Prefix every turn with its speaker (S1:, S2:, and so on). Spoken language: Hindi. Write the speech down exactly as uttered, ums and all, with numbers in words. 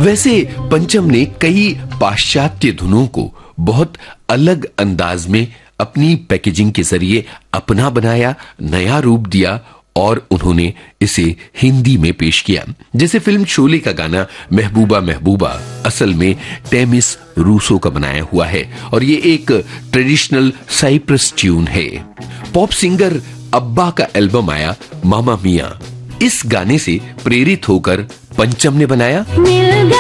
S1: वैसे पंचम ने कई पाश्चात्य धुनों को बहुत अलग अंदाज में अपनी पैकेजिंग के जरिए अपना बनाया, नया रूप दिया और उन्होंने इसे हिंदी में पेश किया। जैसे फिल्म शोले का गाना महबूबा महबूबा असल में टेमिस रूसो का बनाया हुआ है और ये एक ट्रेडिशनल साइप्रस ट्यून है। पॉप सिंगर अब्बा का एल्बम आया मामा मिया, इस गाने से प्रेरित होकर पंचम ने बनाया